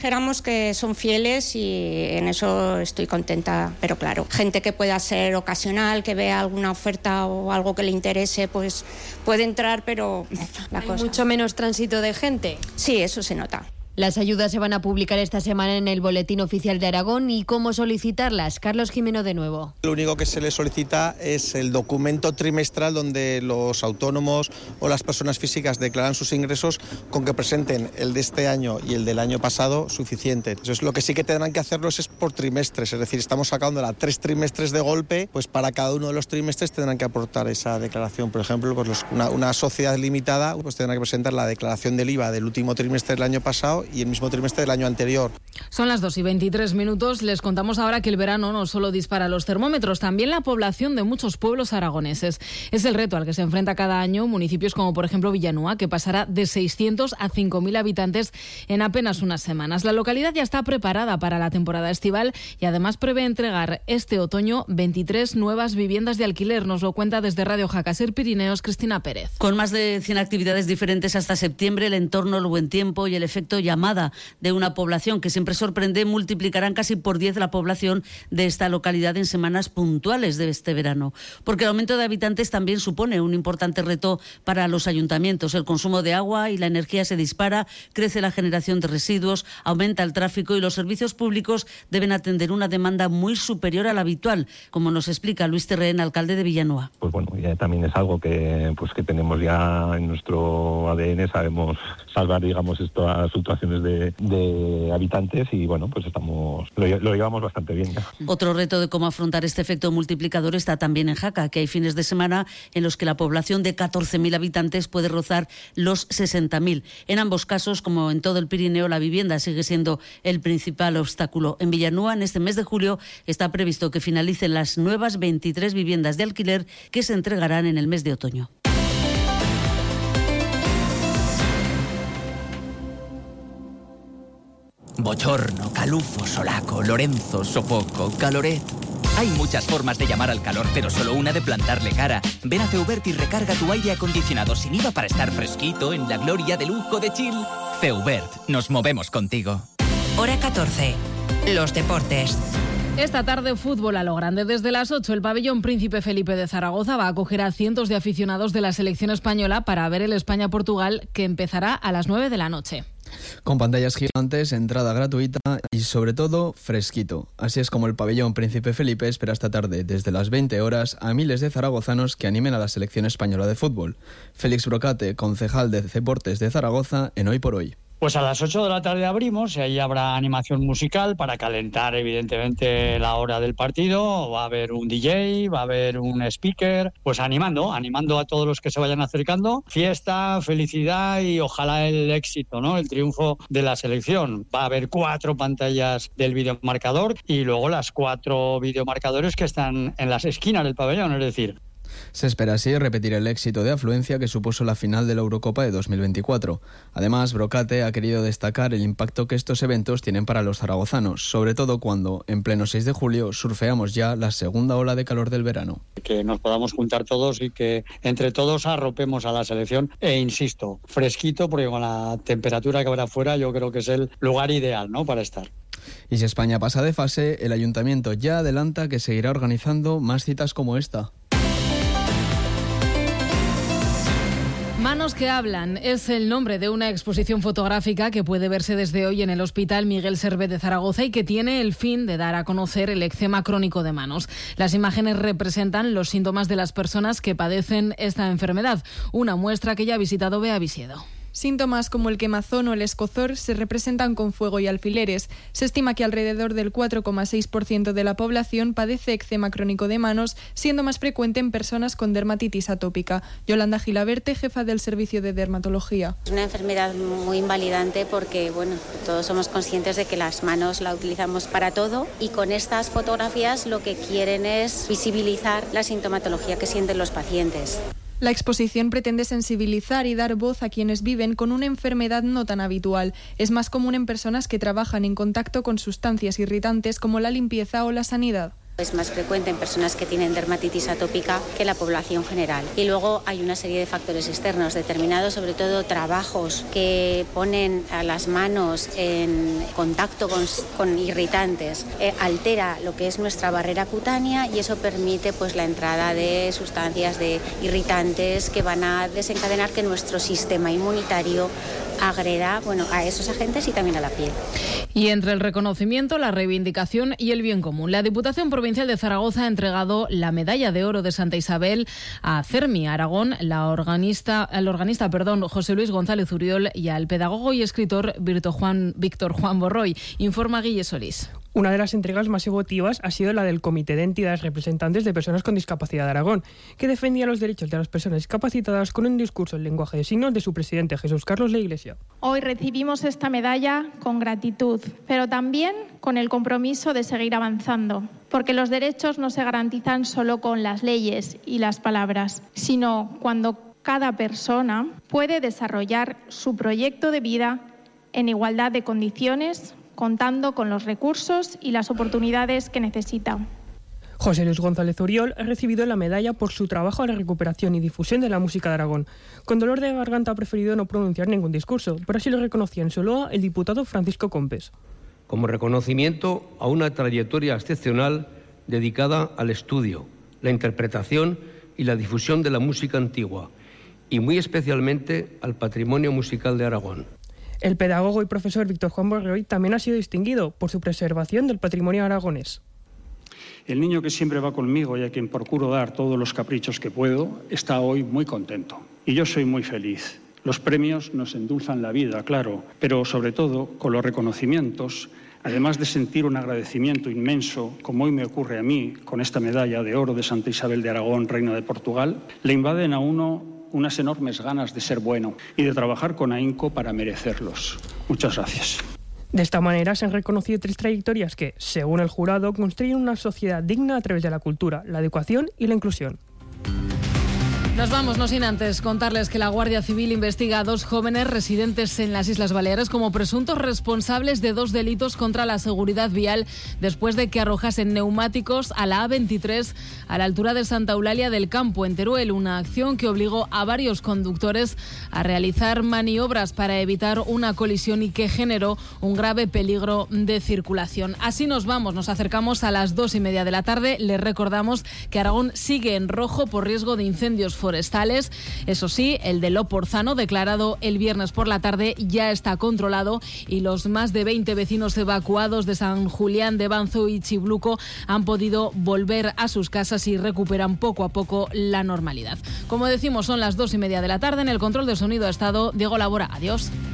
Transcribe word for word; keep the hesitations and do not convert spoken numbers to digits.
Esperamos que son fieles y en eso estoy contenta, pero claro, gente que pueda ser ocasional, que vea alguna oferta o algo que le interese, pues puede entrar, pero la ¿Hay cosa... mucho menos tránsito de gente? Sí, eso se nota. Las ayudas se van a publicar esta semana en el Boletín Oficial de Aragón. ¿Y cómo solicitarlas? Carlos Jimeno de nuevo. Lo único que se les solicita es el documento trimestral donde los autónomos o las personas físicas declaran sus ingresos con que presenten el de este año y el del año pasado suficiente. Entonces, lo que sí que tendrán que hacerlos es por trimestres, es decir, estamos sacándola tres trimestres de golpe, pues para cada uno de los trimestres tendrán que aportar esa declaración. Por ejemplo, pues los, una, una sociedad limitada pues tendrá que presentar la declaración del I V A del último trimestre del año pasado y el mismo trimestre del año anterior. Son las dos y veintitrés minutos. Les contamos ahora que el verano no solo dispara los termómetros, también la población de muchos pueblos aragoneses. Es el reto al que se enfrenta cada año municipios como por ejemplo Villanueva, que pasará de seiscientos a cinco mil habitantes en apenas unas semanas. La localidad ya está preparada para la temporada estival y además prevé entregar este otoño veintitrés nuevas viviendas de alquiler. Nos lo cuenta desde Radio Jaca Ser Pirineos Cristina Pérez. Con más de cien actividades diferentes hasta septiembre, el entorno, el buen tiempo y el efecto llamada de una población que siempre sorprende multiplicarán casi por diez la población de esta localidad en semanas puntuales de este verano. Porque el aumento de habitantes también supone un importante reto para los ayuntamientos. El consumo de agua y la energía se dispara, crece la generación de residuos, aumenta el tráfico y los servicios públicos deben atender una demanda muy superior a la habitual, como nos explica Luis Terrén, alcalde de Villanueva. Pues bueno, ya también es algo que pues que tenemos ya en nuestro A D N, sabemos salvar, digamos, estas situaciones de, de habitantes y bueno, pues estamos lo, lo llevamos bastante bien ya. Otro reto de cómo afrontar este efecto multiplicador está también en Jaca, que hay fines de semana en los que la población de catorce mil habitantes puede rozar los sesenta mil. En ambos casos, como en todo el Pirineo, la vivienda sigue siendo el principal obstáculo. En Villanueva, en este mes de julio, está previsto que finalicen las nuevas veintitrés viviendas de alquiler que se entregarán en el mes de otoño. Bochorno, calufo, solaco, Lorenzo, sofoco, caloret. Hay muchas formas de llamar al calor, pero solo una de plantarle cara. Ven a Feubert y recarga tu aire acondicionado sin I V A para estar fresquito en la gloria de lujo de chill. Feubert, nos movemos contigo. Hora catorce. Los deportes. Esta tarde, fútbol a lo grande. Desde las ocho, el pabellón Príncipe Felipe de Zaragoza va a acoger a cientos de aficionados de la selección española para ver el España-Portugal, que empezará a las nueve de la noche. Con pantallas gigantes, entrada gratuita y sobre todo fresquito. Así es como el pabellón Príncipe Felipe espera esta tarde desde las veinte horas a miles de zaragozanos que animen a la selección española de fútbol. Félix Brocate, concejal de Deportes de Zaragoza, en Hoy por Hoy. Pues a las ocho de la tarde abrimos y ahí habrá animación musical para calentar evidentemente la hora del partido. Va a haber un D J, va a haber un speaker, pues animando, animando a todos los que se vayan acercando. Fiesta, felicidad y ojalá el éxito, ¿no? El triunfo de la selección. Va a haber cuatro pantallas del videomarcador y luego las cuatro videomarcadores que están en las esquinas del pabellón, es decir... Se espera así repetir el éxito de afluencia que supuso la final de la Eurocopa de dos mil veinticuatro. Además, Brocate ha querido destacar el impacto que estos eventos tienen para los zaragozanos, sobre todo cuando, en pleno seis de julio, surfeamos ya la segunda ola de calor del verano. Que nos podamos juntar todos y que entre todos arropemos a la selección e, insisto, fresquito, porque con la temperatura que habrá fuera yo creo que es el lugar ideal, ¿no?, para estar. Y si España pasa de fase, el Ayuntamiento ya adelanta que seguirá organizando más citas como esta. Manos que hablan es el nombre de una exposición fotográfica que puede verse desde hoy en el Hospital Miguel Servet de Zaragoza y que tiene el fin de dar a conocer el eczema crónico de manos. Las imágenes representan los síntomas de las personas que padecen esta enfermedad, una muestra que ya ha visitado Bea Visiedo. Síntomas como el quemazón o el escozor se representan con fuego y alfileres. Se estima que alrededor del cuatro coma seis por ciento de la población padece eczema crónico de manos, siendo más frecuente en personas con dermatitis atópica. Yolanda Gilaberte, jefa del Servicio de Dermatología. Es una enfermedad muy invalidante porque, bueno, todos somos conscientes de que las manos la utilizamos para todo y con estas fotografías lo que quieren es visibilizar la sintomatología que sienten los pacientes. La exposición pretende sensibilizar y dar voz a quienes viven con una enfermedad no tan habitual. Es más común en personas que trabajan en contacto con sustancias irritantes como la limpieza o la sanidad. Es más frecuente en personas que tienen dermatitis atópica que en la población general. Y luego hay una serie de factores externos, determinados sobre todo trabajos que ponen a las manos en contacto con, con irritantes, eh, altera lo que es nuestra barrera cutánea y eso permite pues la entrada de sustancias de irritantes que van a desencadenar que nuestro sistema inmunitario agreda, bueno, a esos agentes y también a la piel. Y entre el reconocimiento, la reivindicación y el bien común, la Diputación Provincial de Zaragoza ha entregado la Medalla de Oro de Santa Isabel a CERMI Aragón, la organista, el organista perdón, José Luis González Uriol, y al pedagogo y escritor Víctor Juan, Víctor Juan Borroy. Informa Guille Solís. Una de las entregas más emotivas ha sido la del Comité de Entidades Representantes de Personas con Discapacidad de Aragón, que defendía los derechos de las personas discapacitadas con un discurso en lenguaje de signos de su presidente Jesús Carlos La Iglesia. Hoy recibimos esta medalla con gratitud, pero también con el compromiso de seguir avanzando, porque los derechos no se garantizan solo con las leyes y las palabras, sino cuando cada persona puede desarrollar su proyecto de vida en igualdad de condiciones, contando con los recursos y las oportunidades que necesita. José Luis González Uriol ha recibido la medalla por su trabajo en la recuperación y difusión de la música de Aragón. Con dolor de garganta ha preferido no pronunciar ningún discurso, pero así lo reconocía en su loa el diputado Francisco Compes. Como reconocimiento a una trayectoria excepcional dedicada al estudio, la interpretación y la difusión de la música antigua, y muy especialmente al patrimonio musical de Aragón. El pedagogo y profesor Víctor Juan Borroy también ha sido distinguido por su preservación del patrimonio aragonés. El niño que siempre va conmigo y a quien procuro dar todos los caprichos que puedo, está hoy muy contento. Y yo soy muy feliz. Los premios nos endulzan la vida, claro, pero sobre todo con los reconocimientos, además de sentir un agradecimiento inmenso, como hoy me ocurre a mí, con esta medalla de oro de Santa Isabel de Aragón, Reina de Portugal, le invaden a uno unas enormes ganas de ser bueno y de trabajar con ahínco para merecerlos. Muchas gracias. De esta manera se han reconocido tres trayectorias que, según el jurado, construyen una sociedad digna a través de la cultura, la educación y la inclusión. Nos vamos, no sin antes contarles que la Guardia Civil investiga a dos jóvenes residentes en las Islas Baleares como presuntos responsables de dos delitos contra la seguridad vial después de que arrojasen neumáticos a la A veintitrés a la altura de Santa Eulalia del Campo, en Teruel, una acción que obligó a varios conductores a realizar maniobras para evitar una colisión y que generó un grave peligro de circulación. Así nos vamos, nos acercamos a las dos y media de la tarde. Les recordamos que Aragón sigue en rojo por riesgo de incendios forestales. Eso sí, el de Loporzano, declarado el viernes por la tarde, ya está controlado y los más de veinte vecinos evacuados de San Julián de Banzo y Chibluco han podido volver a sus casas y recuperan poco a poco la normalidad. Como decimos, son las dos y media de la tarde. En el control de sonido ha estado Diego Labora. Adiós.